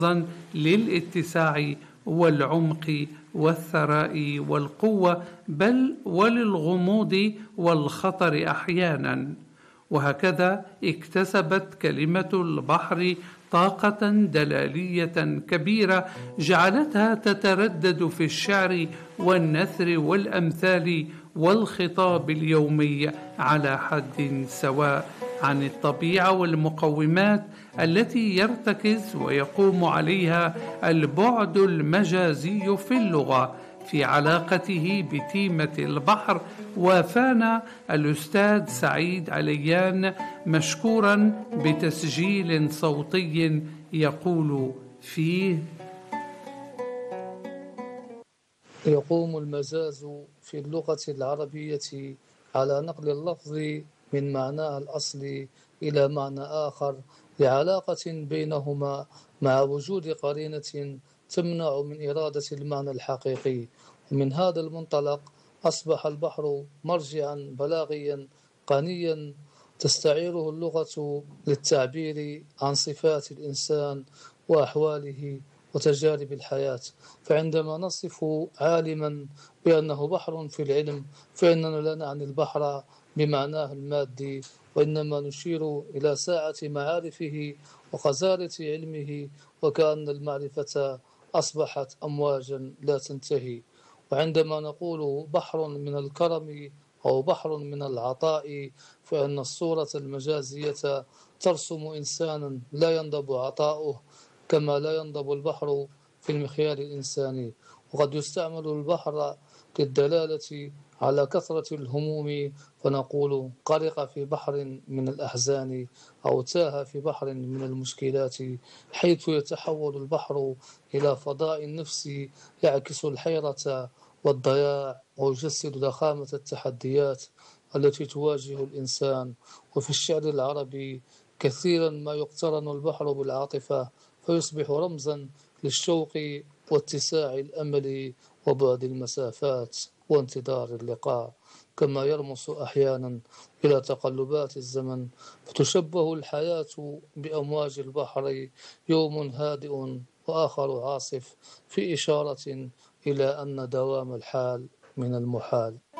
للاتساع والعمق والثراء والقوة، بل وللغموض والخطر أحيانا. وهكذا اكتسبت كلمة البحر طاقة دلالية كبيرة جعلتها تتردد في الشعر والنثر والأمثال والخطاب اليومي على حد سواء عن الطبيعة والمقومات التي يرتكز ويقوم عليها البعد المجازي في اللغة في علاقته بتيمة البحر. وافانا الأستاذ سعيد عليان مشكورا بتسجيل صوتي يقول فيه: يقوم المجاز في اللغة العربية على نقل اللفظ من معناه الأصلي إلى معنى آخر لعلاقة بينهما مع وجود قرينة تمنع من إرادة المعنى الحقيقي. ومن هذا المنطلق أصبح البحر مرجعا بلاغيا غنيا تستعيره اللغة للتعبير عن صفات الإنسان وأحواله وتجارب الحياة. فعندما نصف عالما بأنه بحر في العلم فإننا لا نعني البحر بمعناه المادي، وإنما نشير إلى ساعة معارفه وغزارة علمه، وكأن المعرفة أصبحت أمواجا لا تنتهي. وعندما نقول بحر من الكرم أو بحر من العطاء فإن الصورة المجازية ترسم إنسانا لا ينضب عطاؤه كما لا ينضب البحر في المخيال الإنساني. وقد يستعمل البحر للدلالة على كثرة الهموم فنقول غرق في بحر من الأحزان أو تاه في بحر من المشكلات، حيث يتحول البحر إلى فضاء النفس يعكس الحيرة والضياع ويجسد ضخامة التحديات التي تواجه الإنسان. وفي الشعر العربي كثيرا ما يقترن البحر بالعاطفة فيصبح رمزا للشوق واتساع الأمل وبعد المسافات وانتظار اللقاء، كما يرمس أحيانا إلى تقلبات الزمن فتشبه الحياة بأمواج البحر، يوم هادئ وآخر عاصف، في إشارة إلى أن دوام الحال من المحال.